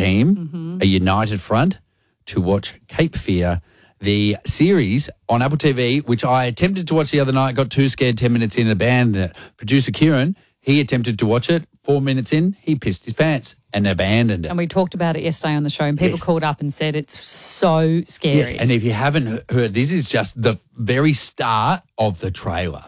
team, a united front, to watch Cape Fear, the series on Apple TV, which I attempted to watch the other night, got too scared 10 minutes in and abandoned it. Producer Kieran, he attempted to watch it. 4 minutes in, he pissed his pants and abandoned it. And we talked about it yesterday on the show, and people called up and said it's so scary. Yes, and if you haven't heard, this is just the very start of the trailer.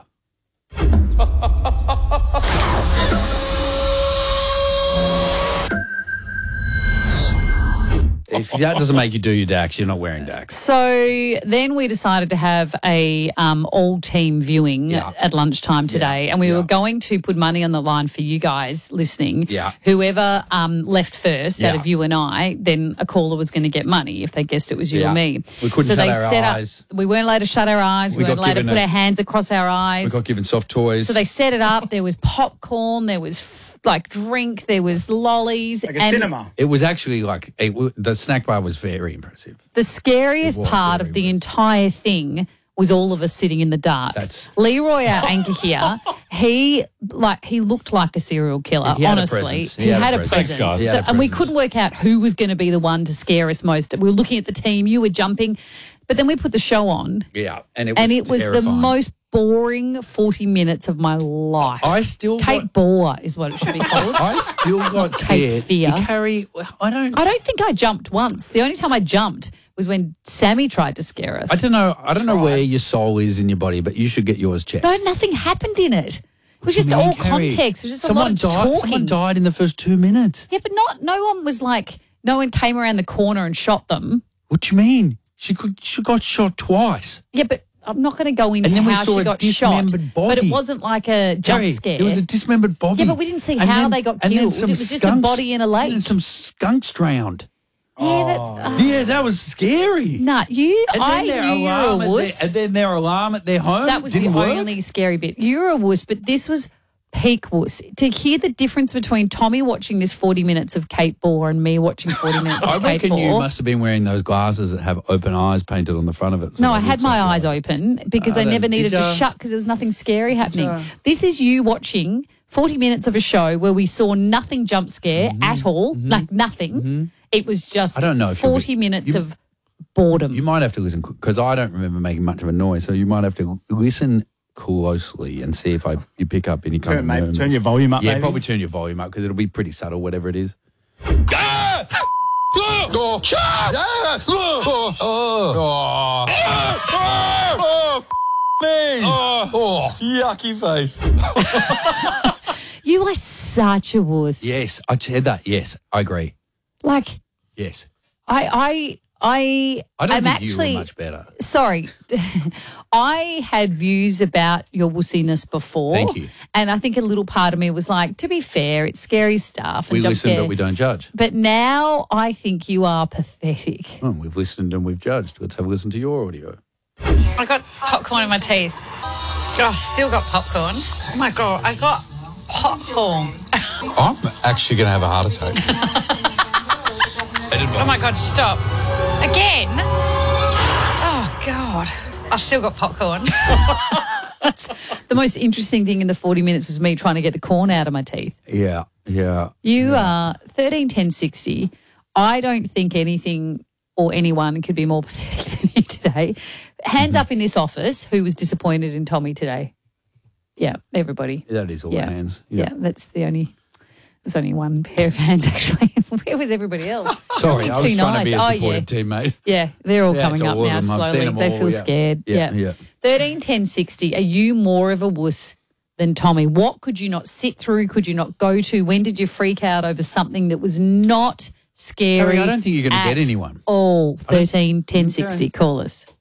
If that doesn't make you do your Dax, you're not wearing Dax. So then we decided to have a all-team viewing at lunchtime today, and we were going to put money on the line for you guys listening. Yeah. Whoever left first out of you and I, then a caller was going to get money if they guessed it was you or me. We couldn't shut our eyes. We weren't allowed to shut our eyes. We weren't allowed to put our hands across our eyes. We got given soft toys. So they set it up. There was popcorn. There was drink. There was lollies. Like a cinema. It was actually the snack bar was very impressive. The scariest part of the entire thing was all of us sitting in the dark. Leroy, our anchor here, he looked like a serial killer, honestly. He had a presence. And we couldn't work out who was going to be the one to scare us most. We were looking at the team, you were jumping, but then we put the show on. Yeah. And it was the most boring 40 minutes of my life. Cape Boar is what it should be called. I still got scared. Cape Fear. I don't think I jumped once. The only time I jumped was when Sammy tried to scare us. I don't know where your soul is in your body, but you should get yours checked. No, nothing happened in it. It was just all context. It was just a lot of talking. Someone died in the first 2 minutes. Yeah, but no one came around the corner and shot them. What do you mean? She got shot twice. Yeah, but I'm not going to go into how she got shot. Body. But it wasn't like a jump scare. There was a dismembered body. Yeah, but we didn't see how they got killed. It was just a body in a lake. And some skunks drowned. Yeah, that was scary. Nah, I knew you were a wuss. And then their alarm at their home That was the only scary bit. You were a wuss, but this was peak wuss. To hear the difference between Tommy watching this 40 minutes of Cape Boar and me watching 40 minutes of Cape Boar. I reckon you must have been wearing those glasses that have open eyes painted on the front of it. No, I had my eyes open because they never needed to shut because there was nothing scary happening. This is you watching 40 minutes of a show where we saw nothing jump scare at all, like nothing. It was just 40 minutes of boredom. You might have to listen because I don't remember making much of a noise, so you might have to listen closely and see if you pick up any kind of murmurs. Turn your volume up, maybe? Probably turn your volume up because it'll be pretty subtle, whatever it is. Yucky face. You are such a wuss. Yes, I said that. Yes, I agree. Yes. I don't think you were much better. Sorry. I had views about your wussiness before. Thank you. And I think a little part of me was like, to be fair, it's scary stuff. We listen, but we don't judge. But now I think you are pathetic. Well, we've listened and we've judged. Let's have a listen to your audio. I got popcorn in my teeth. Gosh, still got popcorn. Oh, my God, I got popcorn. I'm actually going to have a heart attack. Oh, my God, stop. Again? Oh, God. I still got popcorn. The most interesting thing in the 40 minutes was me trying to get the corn out of my teeth. Yeah. You are 13, 10, 60. I don't think anything or anyone could be more pathetic than you today. Hands up in this office who was disappointed in Tommy today. Yeah, everybody. That is all the hands. Yeah, that's the only... There's only one pair of hands, actually. Where was everybody else? Sorry, I was trying to be a supportive teammate. Yeah, they're all coming up now slowly. They feel scared. Yeah. 13, 10, 60. Are you more of a wuss than Tommy? What could you not sit through? Could you not go to? When did you freak out over something that was not scary? I don't think you're going to get anyone. Oh, 13, 10, 60. Call us.